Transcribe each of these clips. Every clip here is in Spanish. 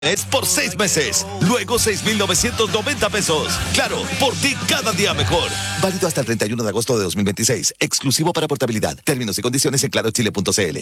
Es por 6 meses, luego 6,990 pesos. Claro, por ti cada día mejor. Válido hasta el 31 de agosto de 2026. Exclusivo para portabilidad. Términos y condiciones en clarochile.cl.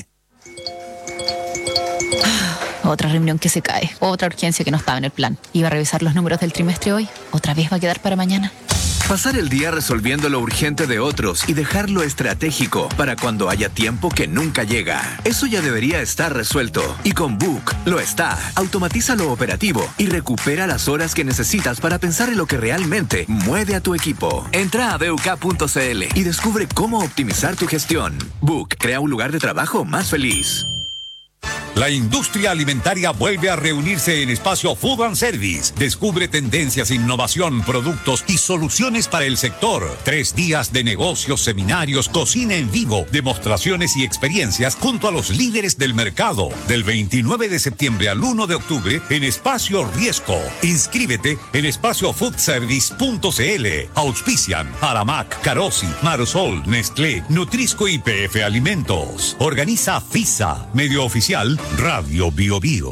Otra reunión que se cae. Otra urgencia que no estaba en el plan. Iba a revisar los números del trimestre hoy. ¿Otra vez va a quedar para mañana? Pasar el día resolviendo lo urgente de otros y dejar lo estratégico para cuando haya tiempo que nunca llega. Eso ya debería estar resuelto. Y con Book lo está. Automatiza lo operativo y recupera las horas que necesitas para pensar en lo que realmente mueve a tu equipo. Entra a BUK.cl y descubre cómo optimizar tu gestión. Book crea un lugar de trabajo más feliz. La industria alimentaria vuelve a reunirse en Espacio Food and Service. Descubre tendencias, innovación, productos y soluciones para el sector. 3 días de negocios, seminarios, cocina en vivo, demostraciones y experiencias junto a los líderes del mercado. Del 29 de septiembre al 1 de octubre en Espacio Riesco. Inscríbete en espaciofoodservice.cl. Auspician Aramac, Carosi, Marosol, Nestlé, Nutrisco y PF Alimentos. Organiza FISA, medio oficial Radio Bio Bio.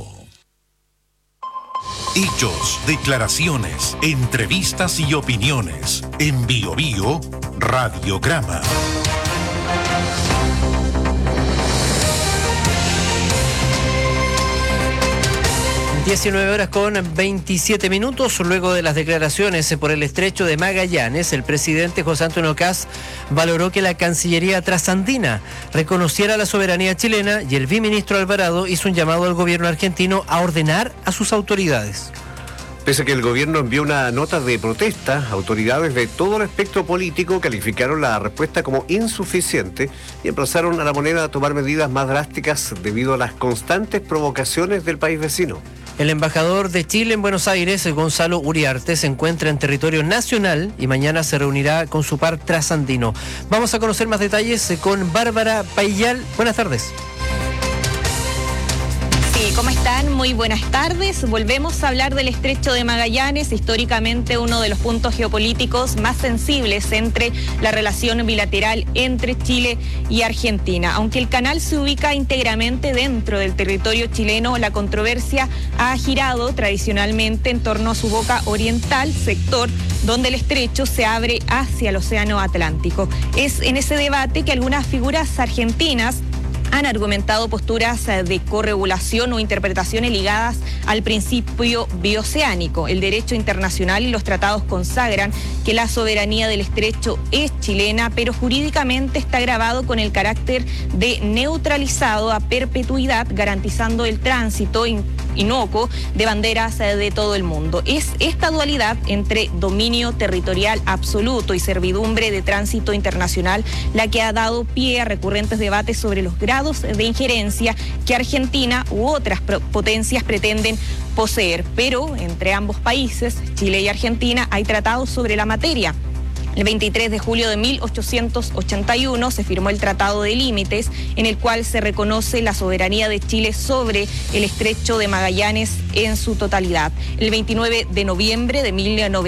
Hechos, declaraciones, entrevistas y opiniones. En Bio Bio, Radiograma. 19:27. Luego de las declaraciones por el estrecho de Magallanes, el presidente José Antonio Kast valoró que la Cancillería trasandina reconociera la soberanía chilena y el viceministro Alvarado hizo un llamado al gobierno argentino a ordenar a sus autoridades. Pese a que el gobierno envió una nota de protesta, autoridades de todo el espectro político calificaron la respuesta como insuficiente y emplazaron a la moneda a tomar medidas más drásticas debido a las constantes provocaciones del país vecino. El embajador de Chile en Buenos Aires, Gonzalo Uriarte, se encuentra en territorio nacional y mañana se reunirá con su par trasandino. Vamos a conocer más detalles con Bárbara Paillal. Buenas tardes. Sí, ¿cómo están? Muy buenas tardes. Volvemos a hablar del estrecho de Magallanes, históricamente uno de los puntos geopolíticos más sensibles entre la relación bilateral entre Chile y Argentina. Aunque el canal se ubica íntegramente dentro del territorio chileno, la controversia ha girado tradicionalmente en torno a su boca oriental, sector donde el estrecho se abre hacia el Océano Atlántico. Es en ese debate que algunas figuras argentinas han argumentado posturas de corregulación o interpretaciones ligadas al principio bioceánico. El derecho internacional y los tratados consagran que la soberanía del estrecho es chilena, pero jurídicamente está grabado con el carácter de neutralizado a perpetuidad, garantizando el tránsito inocuo de banderas de todo el mundo. Es esta dualidad entre dominio territorial absoluto y servidumbre de tránsito internacional la que ha dado pie a recurrentes debates sobre los grados de injerencia que Argentina u otras potencias pretenden poseer. Pero entre ambos países, Chile y Argentina, hay tratados sobre la materia. El 23 de julio de 1881 se firmó el Tratado de Límites, en el cual se reconoce la soberanía de Chile sobre el estrecho de Magallanes en su totalidad. El 29 de noviembre de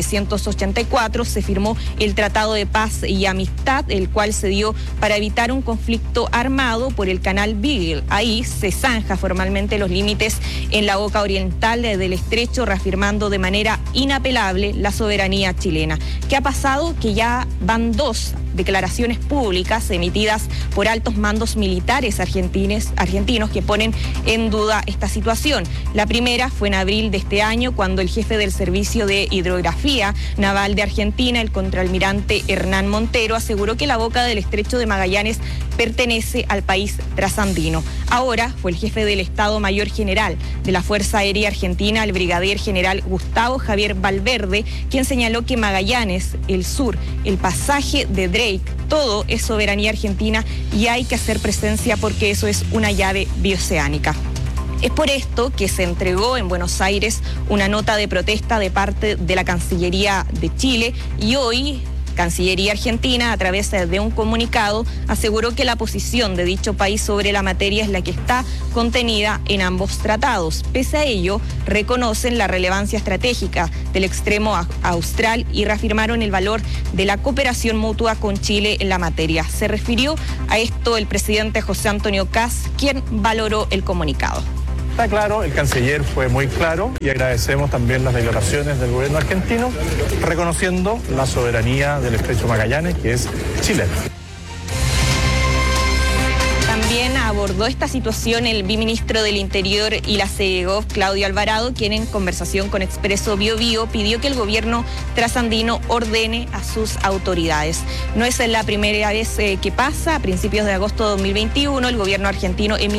1984 se firmó el Tratado de Paz y Amistad, el cual se dio para evitar un conflicto armado por el canal Beagle. Ahí se zanja formalmente los límites en la boca oriental del estrecho, reafirmando de manera inapelable la soberanía chilena. ¿Qué ha pasado? Que ya van 2 declaraciones públicas emitidas por altos mandos militares argentinos que ponen en duda esta situación. La primera fue en abril de este año, cuando el jefe del Servicio de Hidrografía Naval de Argentina, el contraalmirante Hernán Montero, aseguró que la boca del estrecho de Magallanes pertenece al país trasandino. Ahora fue el jefe del Estado Mayor General de la Fuerza Aérea Argentina, el brigadier general Gustavo Javier Valverde, quien señaló que Magallanes, el sur, el pasaje de Drake, todo es soberanía argentina y hay que hacer presencia porque eso es una llave bioceánica. Es por esto que se entregó en Buenos Aires una nota de protesta de parte de la Cancillería de Chile y hoy Cancillería Argentina, a través de un comunicado, aseguró que la posición de dicho país sobre la materia es la que está contenida en ambos tratados. Pese a ello, reconocen la relevancia estratégica del extremo austral y reafirmaron el valor de la cooperación mutua con Chile en la materia. Se refirió a esto el presidente José Antonio Kast, quien valoró el comunicado. está claro, el canciller fue muy claro y agradecemos también las declaraciones del gobierno argentino reconociendo la soberanía del Estrecho Magallanes, que es chileno. También abordó esta situación el viceministro del Interior y la CEGOV, Claudio Alvarado, quien en conversación con Expreso Biobío pidió que el gobierno trasandino ordene a sus autoridades. No es la primera vez que pasa. A principios de agosto de 2021, el gobierno argentino emitió